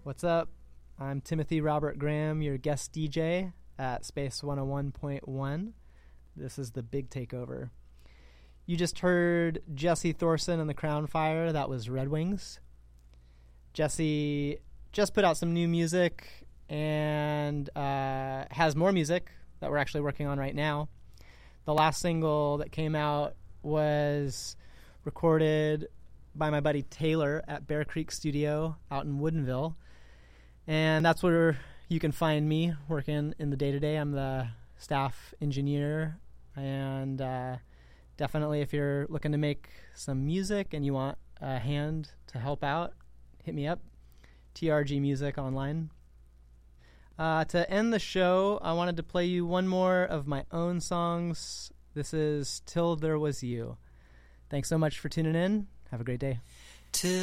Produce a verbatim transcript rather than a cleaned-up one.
What's up? I'm Timothy Robert Graham, your guest D J at Space one oh one point one. This is the Big Takeover. You just heard Jesse Thorson and the Crown Fire. That was Red Wings. Jesse just put out some new music and uh, has more music that we're actually working on right now. The last single that came out was recorded by my buddy Taylor at Bear Creek Studio out in Woodinville. And that's where you can find me working in the day-to-day. I'm the staff engineer. And uh, definitely if you're looking to make some music and you want a hand to help out, hit me up. T R G Music online. Uh, to end the show, I wanted to play you one more of my own songs. This is Till There Was You. Thanks so much for tuning in. Have a great day. Till